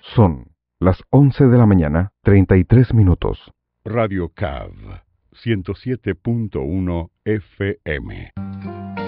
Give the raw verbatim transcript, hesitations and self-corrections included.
Son las once de la mañana, treinta y tres minutos. Radio C A V, ciento siete punto uno F M.